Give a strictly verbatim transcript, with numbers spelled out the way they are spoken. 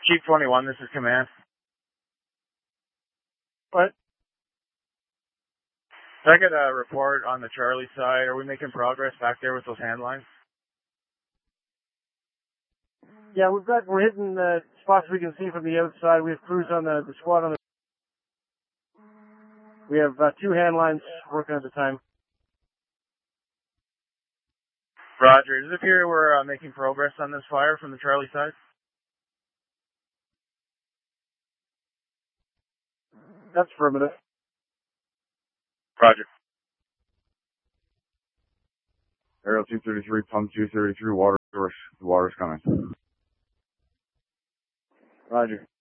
Chief twenty-one, this is command. What? Did I get a report on the Charlie side? Are we making progress back there with those hand lines? Yeah, we've got, we're hitting the spots we can see from the outside. We have crews on the, the squad on the, we have uh, two hand lines working at the time. Roger. Does it appear we're uh, making progress on this fire from the Charlie side? That's affirmative. Roger. Aerial two thirty-three, pump two thirty-three, water source. The water's coming. Roger.